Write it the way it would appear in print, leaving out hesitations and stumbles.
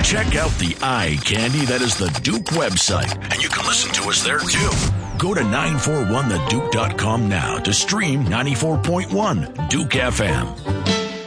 Check out the eye candy that is the Duke website, and you can listen to us there too. Go to 941theduke.com now to stream 94.1 Duke FM.